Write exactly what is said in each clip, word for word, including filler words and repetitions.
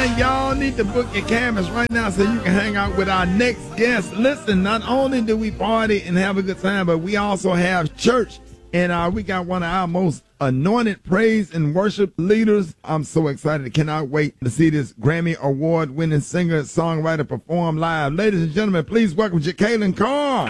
think y'all need to book your cabins right now so you can hang out with our next guest. Listen, not only do we party and have a good time, but we also have church. And uh, we got one of our most anointed praise and worship leaders. I'm so excited. Cannot wait to see this Grammy Award winning singer, songwriter perform live. Ladies and gentlemen, please welcome Jekalyn Carr.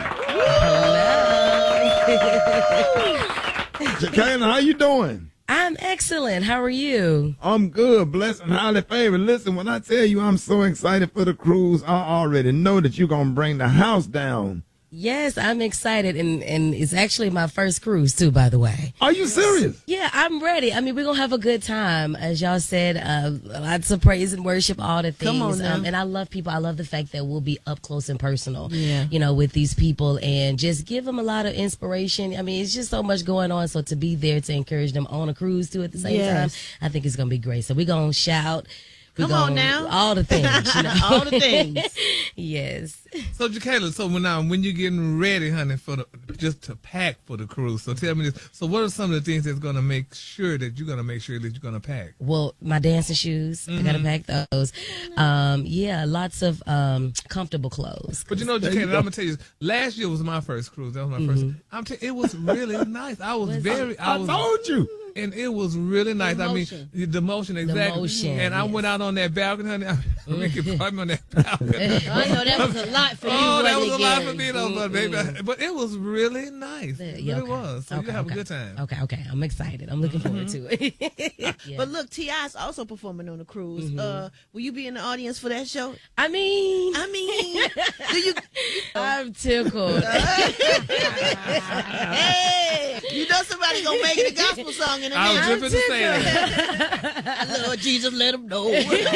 Jekalyn, how you doing? I'm excellent. How are you? I'm good, blessed and highly favored. Listen, when I tell you I'm so excited for the cruise, I already know that you're going to bring the house down. Yes, I'm excited, and, and it's actually my first cruise, too, by the way. Are you serious? Yeah, I'm ready. I mean, we're going to have a good time. As y'all said, uh, lots of praise and worship, all the things. Come on now. Um, and I love people. I love the fact that we'll be up close and personal, yeah. you know, with these people and just give them a lot of inspiration. I mean, it's just so much going on. So to be there to encourage them on a cruise, too, at the same yes. time, I think it's going to be great. So we're going to shout. Come gonna, on now. All the things. You know? All the things. Yes. So, Jekalyn, so when, now, when you're getting ready, honey, for the, just to pack for the cruise, so tell me this. So what are some of the things that's going to make sure that you're going to make sure that you're going to pack? Well, my dancing shoes, mm-hmm. I got to pack those. Um, yeah, lots of um, comfortable clothes. But you know, Jekalyn, I'm going to tell you, last year was my first cruise. That was my mm-hmm. first. I'm t- it was really nice. I was, was very, I, I was, told you. And it was really nice. I mean, the motion, exactly. The motion, and I yes. went out on that balcony, honey. I mean, you pardon me on that balcony. I know that was a lot for you. Oh, that was again. a lot for me, though, but, baby, but it was really nice. It yeah, really okay. was. So okay, you have okay. a good time. Okay, okay. I'm excited. I'm looking forward mm-hmm. to it. yeah. But look, T I's also performing on the cruise. Mm-hmm. Uh, will you be in the audience for that show? I mean, I mean, do you? I'm tickled. Hey, you know somebody gonna make it a gospel song in a I was minute. just to say that. Lord Jesus, let him know.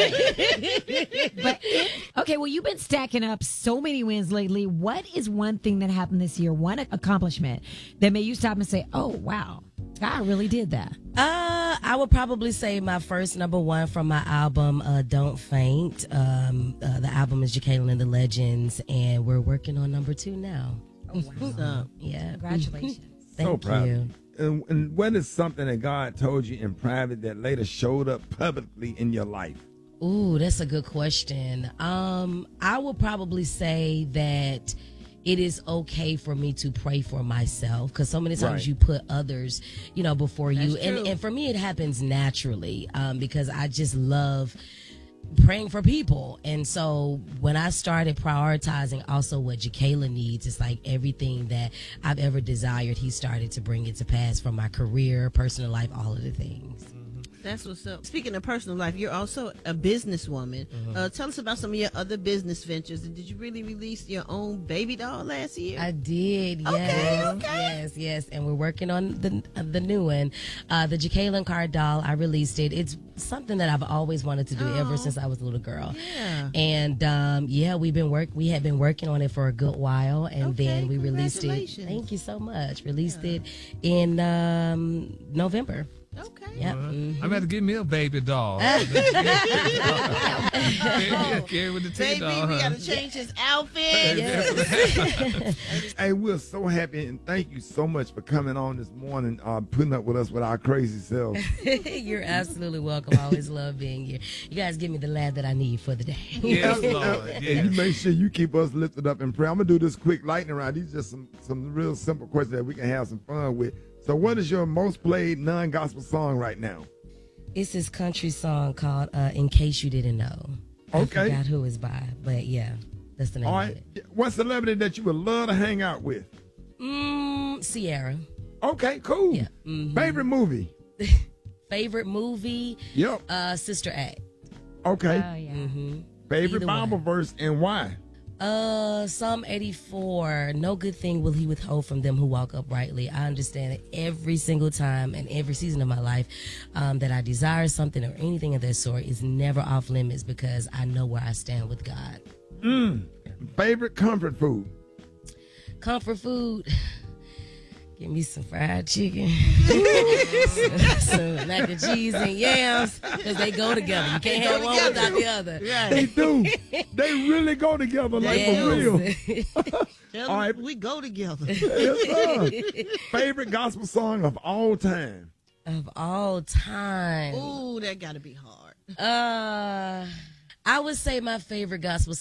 But okay, well, you've been stacking up so many wins lately. What is one thing that happened this year, one accomplishment that made you stop and say, "Oh, wow, God really did that"? Uh, I would probably say my first number one from my album, uh, Don't Faint. Um, uh, the album is Jekalyn and the Legends, and we're working on number two now. Oh, wow. Yeah. Congratulations. Thank so proud. you. And, and what is something that God told you in private that later showed up publicly in your life? Ooh, that's a good question. Um, I would probably say that it is okay for me to pray for myself, because so many times right. you put others, you know, before you. That's And, true. and for me, it happens naturally um, because I just love praying for people. And so when I started prioritizing also what Jekalyn needs, it's like everything that I've ever desired, he started to bring it to pass, from my career, personal life, all of the things. That's what's up. Speaking of personal life, you're also a businesswoman. Mm-hmm. Uh, tell us about some of your other business ventures. Did you really release your own baby doll last year? I did, yes, Okay, okay. yes, yes, and we're working on the uh, the new one, uh, the Jekalyn Carr doll. I released it. It's something that I've always wanted to do Oh. ever since I was a little girl. Yeah. And um, yeah, we've been work. We had been working on it for a good while, and Okay, then we released it. congratulations. Thank you so much. Released it in um, November. Okay. Yep. Uh, mhm. I'm going to give me a baby doll. Carry with the T Baby, doll, we huh? got to change his outfit. Hey, we're so happy and thank you so much for coming on this morning, uh, putting up with us with our crazy selves. You're absolutely welcome. I always love being here. You guys give me the laugh that I need for the day. Yes, Lord. And Yes. you make sure you keep us lifted up in prayer. I'm going to do this quick lightning round. These are just some, some real simple questions that we can have some fun with. So what is your most played non-gospel song right now? It's this country song called uh, In Case You Didn't Know. Okay. I forgot who it's by, but yeah, that's the name All of right. it. What celebrity that you would love to hang out with? Mm, Sierra. Okay, cool. Yeah. Mhm. Favorite movie? Favorite movie? Yep. Uh, Sister Act. Okay. Oh, yeah. Mm-hmm. Favorite either Bible one. verse and why? Uh, Psalm eighty-four. No good thing will he withhold from them who walk uprightly. I understand that every single time and every season of my life um, that I desire something or anything of that sort is never off limits, because I know where I stand with God. Mm. Favorite comfort food? Comfort food. Give me some fried chicken, some, some mac and cheese and yams, because they go together. You can't have one without the other. They do. They really go together, like for real. Tell All them right. we go together. Yes, sir. Favorite gospel song of all time? Of all time. Ooh, that got to be hard. Uh... I would say my favorite gospel